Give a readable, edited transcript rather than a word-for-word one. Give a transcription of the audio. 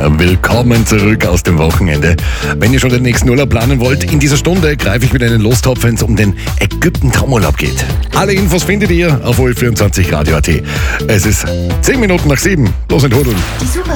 Willkommen zurück aus dem Wochenende. Wenn ihr schon den nächsten Urlaub planen wollt, in dieser Stunde greife ich mit einem Lostopf, wenn es um den Ägypten-Traumurlaub geht. Alle Infos findet ihr auf OE24radio.at. Es ist 10 Minuten nach 7. Los in Hudeln. Die Super